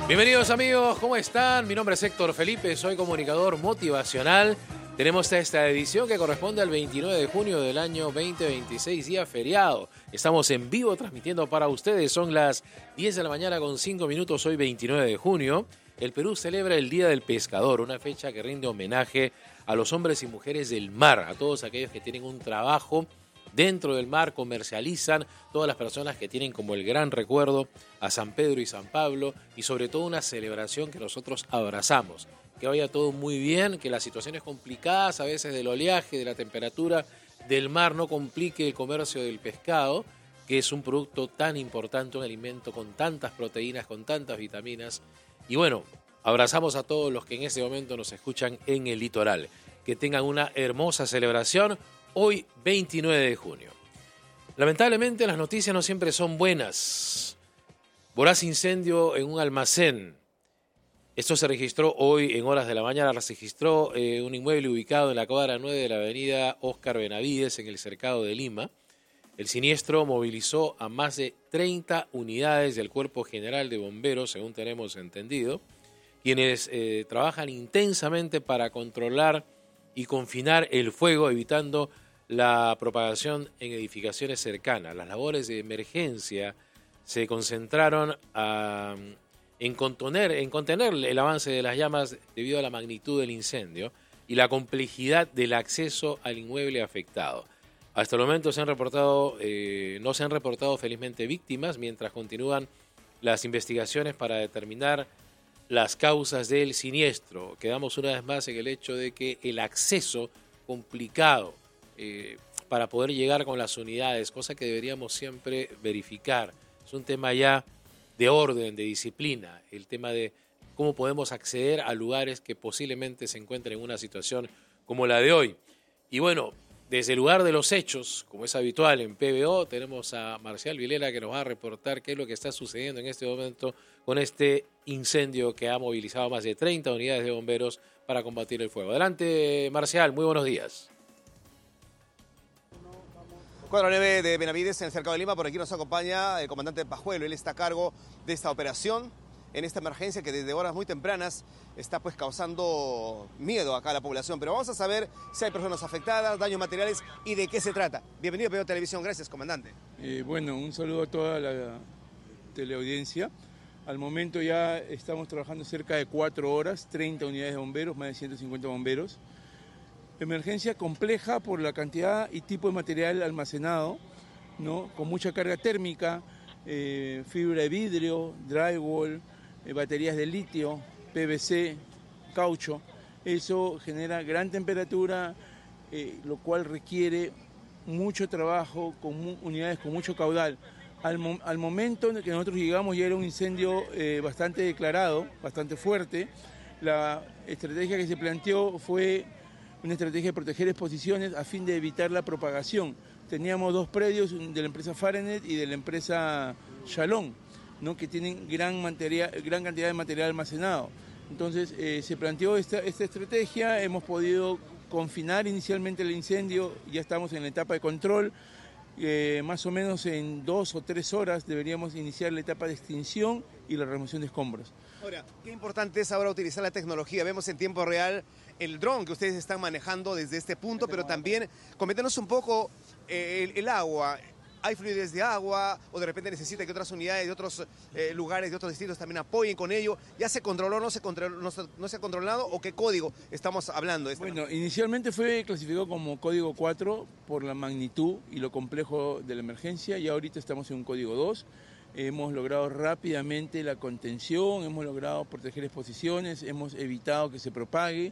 Bienvenidos amigos, ¿cómo están? Mi nombre es Héctor Felipe, soy comunicador motivacional. Tenemos esta edición que corresponde al 29 de junio del año 2026, día feriado. Estamos en vivo transmitiendo para ustedes, son las 10 de la mañana con 5 minutos, hoy 29 de junio. El Perú celebra el Día del Pescador, una fecha que rinde homenaje a los hombres y mujeres del mar, a todos aquellos que tienen un trabajo dentro del mar, comercializan, todas las personas que tienen como el gran recuerdo a San Pedro y San Pablo, y sobre todo una celebración que nosotros abrazamos. Que vaya todo muy bien, que las situaciones complicadas a veces del oleaje, de la temperatura del mar no complique el comercio del pescado, que es un producto tan importante, un alimento con tantas proteínas, con tantas vitaminas. Y bueno, abrazamos a todos los que en este momento nos escuchan en el litoral. Que tengan una hermosa celebración. Hoy, 29 de junio. Lamentablemente, las noticias no siempre son buenas. Voraz incendio en un almacén. Esto se registró hoy en horas de la mañana. Se registró un inmueble ubicado en la cuadra 9 de la avenida Óscar Benavides, en el cercado de Lima. El siniestro movilizó a más de 30 unidades del Cuerpo General de Bomberos, según tenemos entendido, quienes trabajan intensamente para controlar y confinar el fuego, evitando la propagación en edificaciones cercanas. Las labores de emergencia se concentraron en contener el avance de las llamas debido a la magnitud del incendio y la complejidad del acceso al inmueble afectado. Hasta el momento no se han reportado felizmente víctimas, mientras continúan las investigaciones para determinar las causas del siniestro. Quedamos una vez más en el hecho de que el acceso complicado para poder llegar con las unidades, cosa que deberíamos siempre verificar. Es un tema ya de orden, de disciplina, el tema de cómo podemos acceder a lugares que posiblemente se encuentren en una situación como la de hoy. Y bueno, desde el lugar de los hechos, como es habitual en PBO, tenemos a Marcial Villela que nos va a reportar qué es lo que está sucediendo en este momento con este incendio que ha movilizado más de 30 unidades de bomberos para combatir el fuego. Adelante, Marcial, muy buenos días. Cuadra 9 de Benavides, en el cercado de Lima. Por aquí nos acompaña el comandante Pajuelo. Él está a cargo de esta operación, en esta emergencia que desde horas muy tempranas está pues causando miedo acá a la población. Pero vamos a saber si hay personas afectadas, daños materiales y de qué se trata. Bienvenido a PBO Televisión. Gracias, comandante. Bueno, un saludo a toda la teleaudiencia. Al momento ya estamos trabajando cerca de 4 horas, 30 unidades de bomberos, más de 150 bomberos. Emergencia compleja por la cantidad y tipo de material almacenado, ¿no? Con mucha carga térmica, fibra de vidrio, drywall, baterías de litio, PVC, caucho. Eso genera gran temperatura, lo cual requiere mucho trabajo con unidades con mucho caudal. Al momento en que nosotros llegamos ya era un incendio bastante declarado, bastante fuerte. La estrategia que se planteó fue una estrategia de proteger exposiciones a fin de evitar la propagación. Teníamos 2 predios de la empresa Fahrenheit y de la empresa Shalom, ¿no? Que tienen gran cantidad de material almacenado. Entonces se planteó esta estrategia, hemos podido confinar inicialmente el incendio, ya estamos en la etapa de control. Más o menos en 2 o 3 horas deberíamos iniciar la etapa de extinción y la remoción de escombros. Ahora, qué importante es ahora utilizar la tecnología. Vemos en tiempo real el dron que ustedes están manejando desde este punto, pero también coméntenos un poco el agua. ¿Hay fluidez de agua o de repente necesita que otras unidades de otros lugares, de otros distritos también apoyen con ello? ¿Ya se controló, no se ha controlado o qué código estamos hablando? Bueno, inicialmente fue clasificado como código 4 por la magnitud y lo complejo de la emergencia, y ahorita estamos en un código 2. Hemos logrado rápidamente la contención, hemos logrado proteger exposiciones, hemos evitado que se propague.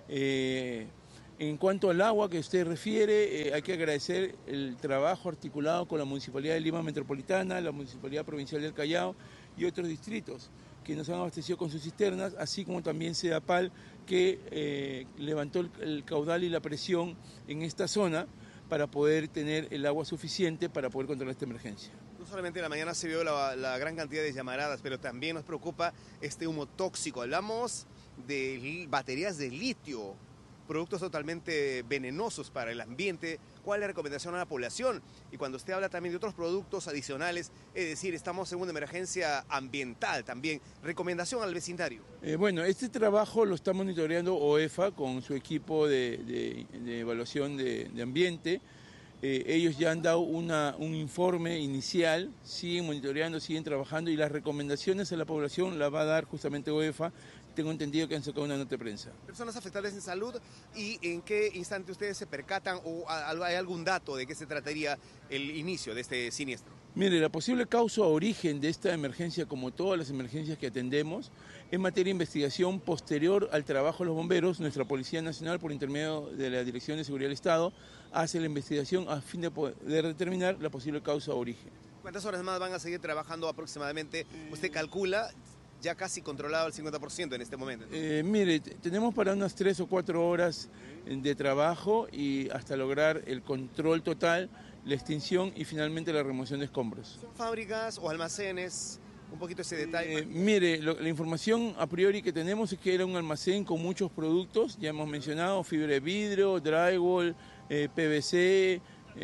En cuanto al agua que usted refiere, hay que agradecer el trabajo articulado con la Municipalidad de Lima Metropolitana, la Municipalidad Provincial del Callao y otros distritos que nos han abastecido con sus cisternas, así como también Sedapal, que levantó el caudal y la presión en esta zona para poder tener el agua suficiente para poder controlar esta emergencia. No solamente en la mañana se vio la gran cantidad de llamaradas, pero también nos preocupa este humo tóxico. Hablamos de baterías de litio, productos totalmente venenosos para el ambiente. ¿Cuál es la recomendación a la población? Y cuando usted habla también de otros productos adicionales, es decir, estamos en una emergencia ambiental también. Recomendación al vecindario. Bueno, este trabajo lo está monitoreando OEFA con su equipo de evaluación de ambiente. Ellos ya han dado un informe inicial, siguen monitoreando, siguen trabajando y las recomendaciones a la población las va a dar justamente OEFA. Tengo entendido que han sacado una nota de prensa. Personas afectadas en salud, ¿y en qué instante ustedes se percatan o hay algún dato de qué se trataría el inicio de este siniestro? Mire, la posible causa o origen de esta emergencia, como todas las emergencias que atendemos, es materia de investigación posterior al trabajo de los bomberos. Nuestra Policía Nacional, por intermedio de la Dirección de Seguridad del Estado, hace la investigación a fin de poder determinar la posible causa o origen. ¿Cuántas horas más van a seguir trabajando aproximadamente? ¿Usted calcula? Ya casi controlado al 50% en este momento. Mire, tenemos para unas 3 o 4 horas de trabajo y hasta lograr el control total, la extinción y finalmente la remoción de escombros. ¿Son fábricas o almacenes? Un poquito ese detalle. Mire, la información a priori que tenemos es que era un almacén con muchos productos, ya hemos mencionado, fibra de vidrio, drywall, PVC,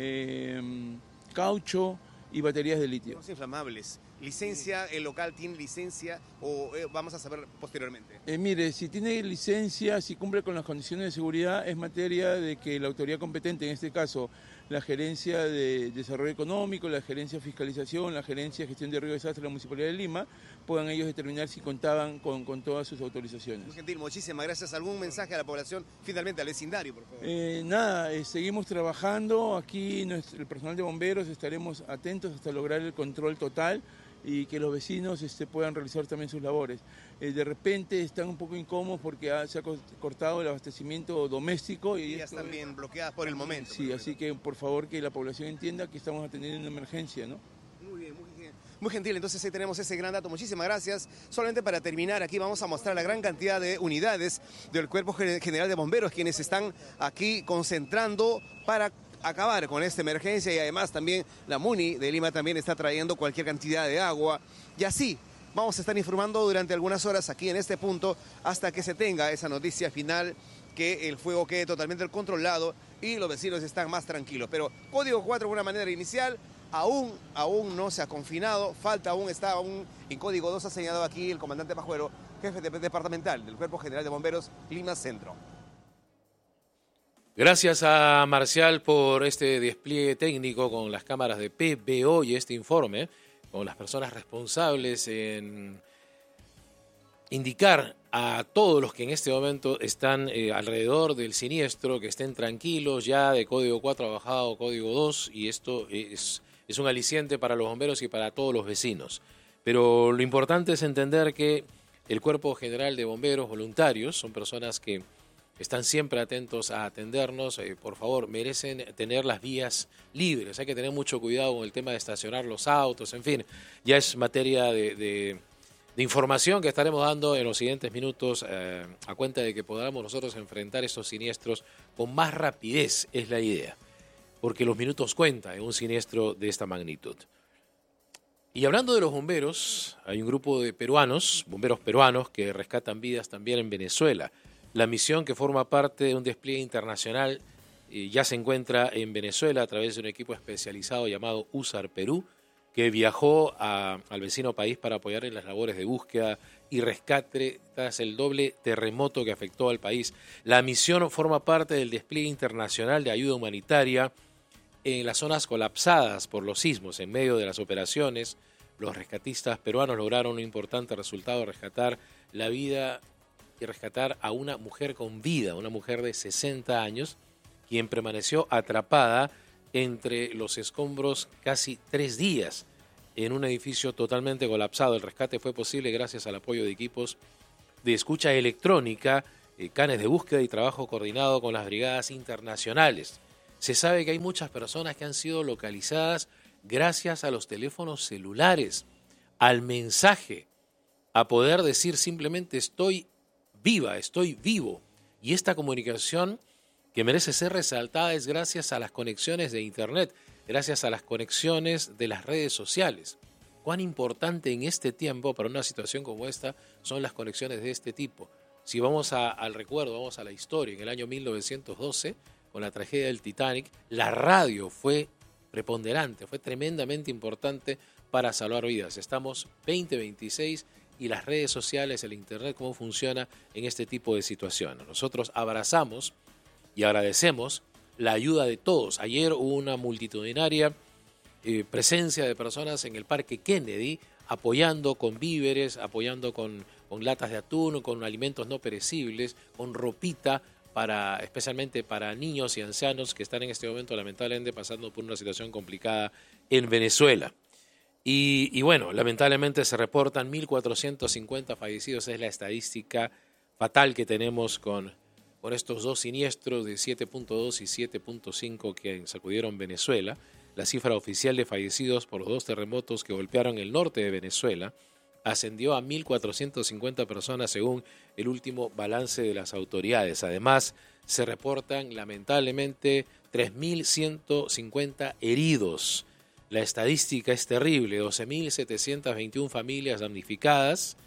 caucho y baterías de litio. Los inflamables. ¿Licencia? ¿El local tiene licencia o vamos a saber posteriormente? Mire, si tiene licencia, si cumple con las condiciones de seguridad, es materia de que la autoridad competente, en este caso la Gerencia de Desarrollo Económico, la Gerencia de Fiscalización, la Gerencia de Gestión de Riesgo de Desastre de la Municipalidad de Lima, puedan ellos determinar si contaban con todas sus autorizaciones. Muy gentil, muchísimas gracias. ¿Algún mensaje a la población, finalmente al vecindario, por favor? Nada, seguimos trabajando. Aquí el personal de bomberos estaremos atentos hasta lograr el control total y que los vecinos puedan realizar también sus labores. De repente están un poco incómodos porque se ha cortado el abastecimiento doméstico. Y ya están bien bloqueadas por el momento. Sí, así que por favor que la población entienda que estamos atendiendo una emergencia, ¿no? Muy bien, muy gentil. Entonces ahí tenemos ese gran dato. Muchísimas gracias. Solamente para terminar, aquí vamos a mostrar la gran cantidad de unidades del Cuerpo General de Bomberos, quienes están aquí concentrando para acabar con esta emergencia, y además también la MUNI de Lima también está trayendo cualquier cantidad de agua, y así vamos a estar informando durante algunas horas aquí en este punto hasta que se tenga esa noticia final, que el fuego quede totalmente controlado y los vecinos están más tranquilos. Pero Código 4 de una manera inicial aún no se ha confinado, está aún en Código 2, ha señalado aquí el comandante Pajuero, jefe departamental del Cuerpo General de Bomberos Lima Centro. Gracias a Marcial por este despliegue técnico con las cámaras de PBO y este informe, con las personas responsables en indicar a todos los que en este momento están alrededor del siniestro que estén tranquilos. Ya de Código 4 ha bajado Código 2 y esto es un aliciente para los bomberos y para todos los vecinos. Pero lo importante es entender que el Cuerpo General de Bomberos voluntarios son personas que están siempre atentos a atendernos. Por favor, merecen tener las vías libres. Hay que tener mucho cuidado con el tema de estacionar los autos. En fin, ya es materia de información que estaremos dando en los siguientes minutos a cuenta de que podamos nosotros enfrentar estos siniestros con más rapidez, es la idea. Porque los minutos cuentan en un siniestro de esta magnitud. Y hablando de los bomberos, hay un grupo de bomberos peruanos, que rescatan vidas también en Venezuela. La misión, que forma parte de un despliegue internacional, ya se encuentra en Venezuela a través de un equipo especializado llamado USAR Perú, que viajó al vecino país para apoyar en las labores de búsqueda y rescate tras el doble terremoto que afectó al país. La misión forma parte del despliegue internacional de ayuda humanitaria en las zonas colapsadas por los sismos. En medio de las operaciones, los rescatistas peruanos lograron un importante resultado: rescatar la vida y rescatar a una mujer con vida, una mujer de 60 años, quien permaneció atrapada entre los escombros casi 3 días en un edificio totalmente colapsado. El rescate fue posible gracias al apoyo de equipos de escucha electrónica, canes de búsqueda y trabajo coordinado con las brigadas internacionales. Se sabe que hay muchas personas que han sido localizadas gracias a los teléfonos celulares, al mensaje, a poder decir simplemente estoy viva, estoy vivo. Y esta comunicación, que merece ser resaltada, es gracias a las conexiones de Internet, gracias a las conexiones de las redes sociales. Cuán importante en este tiempo para una situación como esta son las conexiones de este tipo. Si vamos al recuerdo, vamos a la historia, en el año 1912, con la tragedia del Titanic, la radio fue preponderante, fue tremendamente importante para salvar vidas. Estamos 2026 y las redes sociales, el internet, cómo funciona en este tipo de situaciones. Nosotros abrazamos y agradecemos la ayuda de todos. Ayer hubo una multitudinaria presencia de personas en el Parque Kennedy, apoyando con víveres, apoyando con latas de atún, con alimentos no perecibles, con ropita, especialmente para niños y ancianos que están en este momento lamentablemente pasando por una situación complicada en Venezuela. Y bueno, lamentablemente se reportan 1.450 fallecidos, es la estadística fatal que tenemos con estos dos siniestros de 7.2 y 7.5 que sacudieron Venezuela. La cifra oficial de fallecidos por los dos terremotos que golpearon el norte de Venezuela ascendió a 1.450 personas según el último balance de las autoridades. Además, se reportan lamentablemente 3.150 heridos. La estadística es terrible, 12.721 familias damnificadas,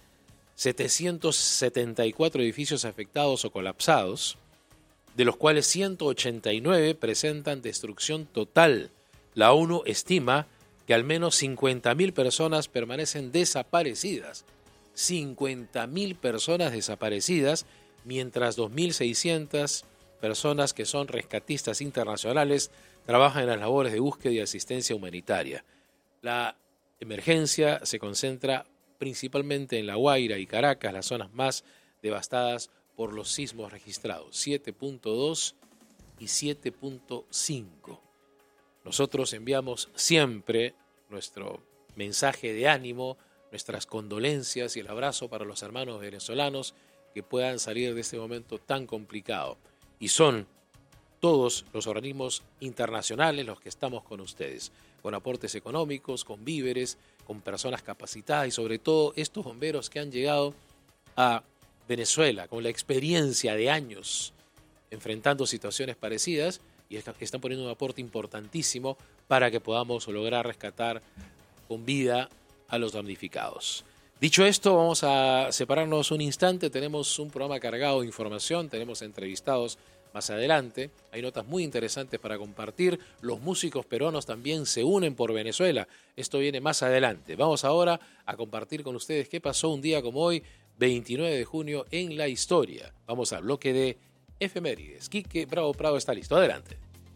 774 edificios afectados o colapsados, de los cuales 189 presentan destrucción total. La ONU estima que al menos 50.000 personas permanecen desaparecidas. 50.000 personas desaparecidas, mientras 2.600 personas que son rescatistas internacionales trabajan en las labores de búsqueda y asistencia humanitaria. La emergencia se concentra principalmente en La Guaira y Caracas, las zonas más devastadas por los sismos registrados, 7.2 y 7.5. Nosotros enviamos siempre nuestro mensaje de ánimo, nuestras condolencias y el abrazo para los hermanos venezolanos que puedan salir de este momento tan complicado. Y son todos los organismos internacionales los que estamos con ustedes, con aportes económicos, con víveres, con personas capacitadas y sobre todo estos bomberos que han llegado a Venezuela con la experiencia de años enfrentando situaciones parecidas y están poniendo un aporte importantísimo para que podamos lograr rescatar con vida a los damnificados. Dicho esto, vamos a separarnos un instante. Tenemos un programa cargado de información, tenemos entrevistados más adelante. Hay notas muy interesantes para compartir. Los músicos peruanos también se unen por Venezuela. Esto viene más adelante. Vamos ahora a compartir con ustedes qué pasó un día como hoy, 29 de junio, en la historia. Vamos al bloque de efemérides. Quique Bravo Prado está listo. Adelante.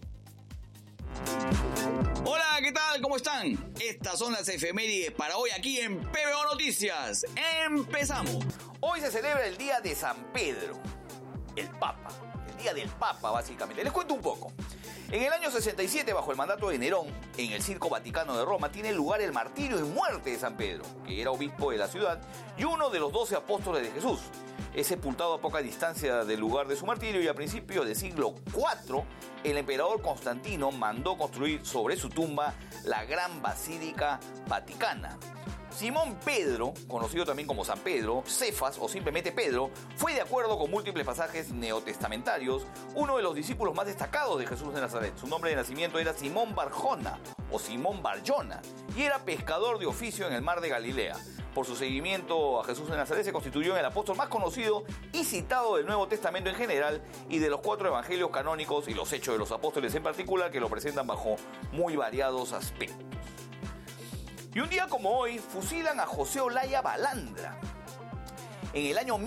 Hola, ¿qué tal? ¿Cómo están? Estas son las efemérides para hoy aquí en PBO Noticias. ¡Empezamos! Hoy se celebra el Día de San Pedro, el Papa. El Día del Papa, básicamente. Les cuento un poco. En el año 67, bajo el mandato de Nerón, en el Circo Vaticano de Roma, tiene lugar el martirio y muerte de San Pedro, que era obispo de la ciudad y uno de los 12 apóstoles de Jesús. Es sepultado a poca distancia del lugar de su martirio y a principios del siglo IV, el emperador Constantino mandó construir sobre su tumba la Gran Basílica Vaticana. Simón Pedro, conocido también como San Pedro, Cefas o simplemente Pedro, fue de acuerdo con múltiples pasajes neotestamentarios, uno de los discípulos más destacados de Jesús de Nazaret. Su nombre de nacimiento era Simón Barjona o Simón Barjona y era pescador de oficio en el mar de Galilea. Por su seguimiento a Jesús de Nazaret se constituyó en el apóstol más conocido y citado del Nuevo Testamento en general y de los 4 evangelios canónicos y los Hechos de los Apóstoles en particular, que lo presentan bajo muy variados aspectos. Y un día como hoy fusilan a José Olaya Balandra. En el año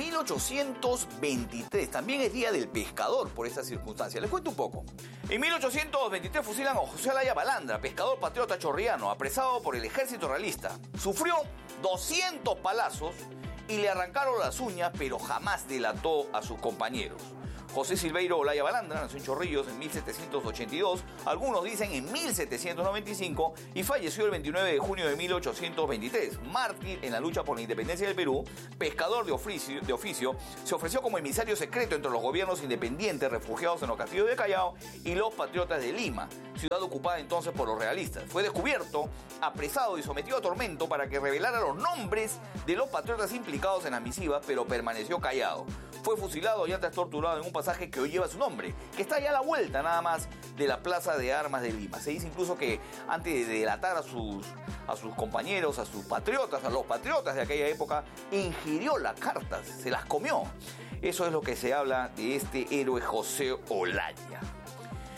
1823, también es Día del Pescador por esta circunstancia. Les cuento un poco. En 1823 fusilan a José Olaya Balandra, pescador patriota chorriano, apresado por el ejército realista. Sufrió 200 palazos y le arrancaron las uñas, pero jamás delató a sus compañeros. José Silveiro Olaya Balandra nació en Chorrillos en 1782, algunos dicen en 1795, y falleció el 29 de junio de 1823. Mártir en la lucha por la independencia del Perú, pescador de oficio, se ofreció como emisario secreto entre los gobiernos independientes refugiados en los castillos de Callao y los patriotas de Lima, ciudad ocupada entonces por los realistas. Fue descubierto, apresado y sometido a tormento para que revelara los nombres de los patriotas implicados en las misivas, pero permaneció callado. Fue fusilado y antes torturado en un pasaje que hoy lleva su nombre, que está ya a la vuelta nada más de la Plaza de Armas de Lima. Se dice incluso que antes de delatar a sus compañeros, a sus patriotas, a los patriotas de aquella época, ingirió las cartas, se las comió. Eso es lo que se habla de este héroe José Olaya.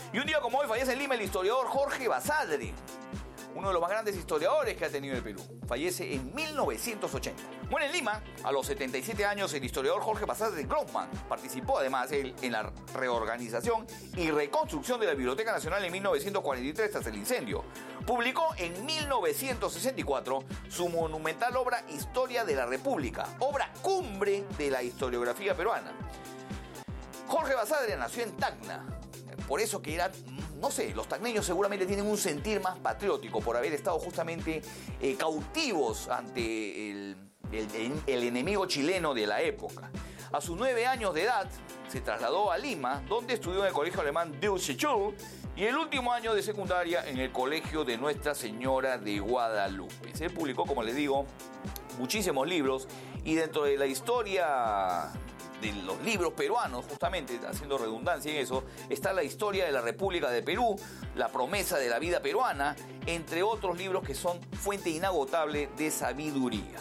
Y un día como hoy fallece en Lima el historiador Jorge Basadre, uno de los más grandes historiadores que ha tenido el Perú. Fallece en 1980. Muere en Lima, a los 77 años, el historiador Jorge Basadre Grossman. Participó además él en la reorganización y reconstrucción de la Biblioteca Nacional en 1943 tras el incendio. Publicó en 1964 su monumental obra Historia de la República, obra cumbre de la historiografía peruana. Jorge Basadre nació en Tacna, por eso que era, no sé, los tacneños seguramente tienen un sentir más patriótico por haber estado justamente cautivos ante el enemigo chileno de la época. A sus 9 años de edad se trasladó a Lima, donde estudió en el colegio alemán Deutsche Schule y el último año de secundaria en el colegio de Nuestra Señora de Guadalupe. Se publicó, como les digo, muchísimos libros y dentro de la historia de los libros peruanos, justamente haciendo redundancia en eso, está la historia de la República de Perú, la promesa de la vida peruana, entre otros libros que son fuente inagotable de sabiduría.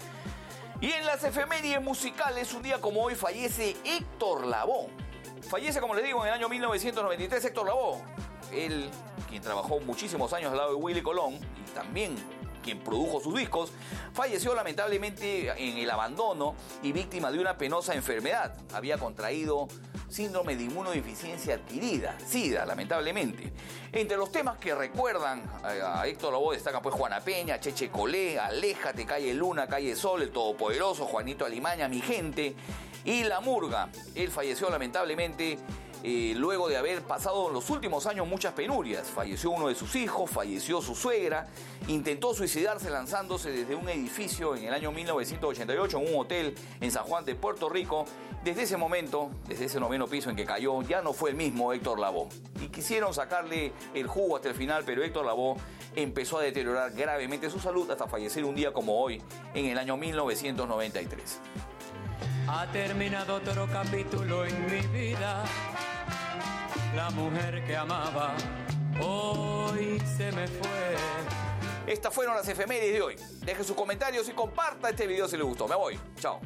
Y en las efemérides musicales, un día como hoy fallece Héctor Lavoe. Fallece, como les digo, en el año 1993 Héctor Lavoe. Él, quien trabajó muchísimos años al lado de Willy Colón y también quien produjo sus discos, falleció lamentablemente en el abandono y víctima de una penosa enfermedad. Había contraído síndrome de inmunodeficiencia adquirida, SIDA, lamentablemente. Entre los temas que recuerdan a Héctor Lavoe destacan pues Juana Peña, Cheche Colé, Aléjate, Calle Luna, Calle Sol, El Todopoderoso, Juanito Alimaña, Mi Gente y La Murga. Él falleció lamentablemente luego de haber pasado en los últimos años muchas penurias. Falleció uno de sus hijos, falleció su suegra, intentó suicidarse lanzándose desde un edificio en el año 1988 en un hotel en San Juan de Puerto Rico. Desde ese momento, desde ese 9º piso en que cayó, ya no fue el mismo Héctor Lavoe. Y quisieron sacarle el jugo hasta el final, pero Héctor Lavoe empezó a deteriorar gravemente su salud hasta fallecer un día como hoy, en el año 1993. Ha terminado otro capítulo en mi vida. La mujer que amaba hoy se me fue. Estas fueron las efemérides de hoy. Deje sus comentarios y comparta este video si le gustó. Me voy. Chao.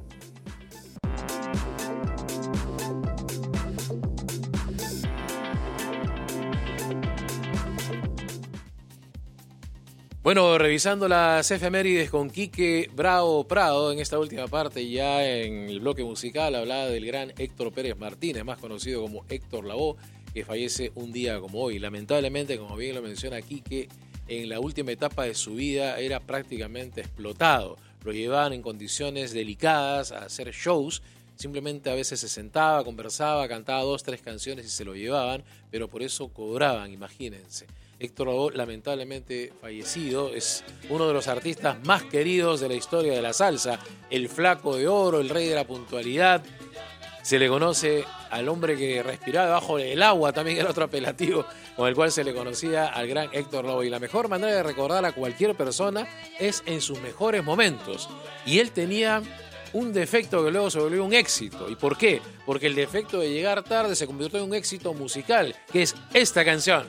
Bueno, revisando las efemérides con Quique Bravo Prado, en esta última parte ya en el bloque musical hablaba del gran Héctor Pérez Martínez, más conocido como Héctor Lavoe, que fallece un día como hoy. Lamentablemente, como bien lo menciona Quique, en la última etapa de su vida era prácticamente explotado. Lo llevaban en condiciones delicadas a hacer shows. Simplemente a veces se sentaba, conversaba, cantaba 2, 3 canciones y se lo llevaban, pero por eso cobraban, imagínense. Héctor Lavoe, lamentablemente fallecido, es uno de los artistas más queridos de la historia de la salsa, el flaco de oro, el rey de la puntualidad. Se le conoce al hombre que respiraba debajo del agua, también era otro apelativo con el cual se le conocía al gran Héctor Lavoe. Y la mejor manera de recordar a cualquier persona es en sus mejores momentos. Y él tenía un defecto que luego se volvió un éxito. ¿Y por qué? Porque el defecto de llegar tarde se convirtió en un éxito musical, que es esta canción.